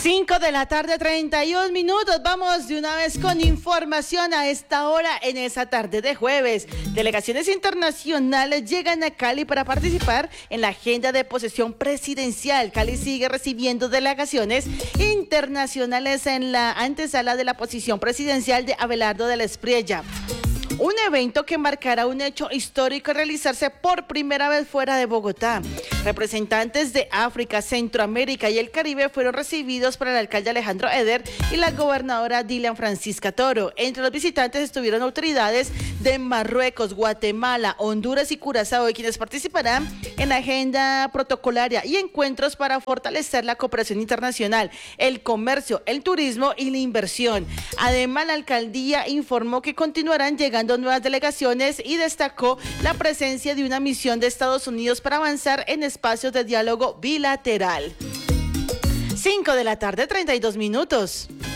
5 de la tarde, 31 minutos. Vamos de una vez con información a esta hora en esa tarde de jueves. Delegaciones internacionales llegan a Cali para participar en la agenda de posesión presidencial. Cali sigue recibiendo delegaciones internacionales en la antesala de la posición presidencial de Abelardo de la Espriella. Un evento que marcará un hecho histórico realizarse por primera vez fuera de Bogotá. Representantes de África, Centroamérica y el Caribe fueron recibidos por el alcalde Alejandro Eder y la gobernadora Dilian Francisca Toro. Entre los visitantes estuvieron autoridades de Marruecos, Guatemala, Honduras y Curazao, quienes participarán en la agenda protocolaria y encuentros para fortalecer la cooperación internacional, el comercio, el turismo y la inversión. Además, la alcaldía informó que continuarán llegando nuevas delegaciones y destacó la presencia de una misión de Estados Unidos para avanzar en espacios de diálogo bilateral. 5 de la tarde, 32 minutos.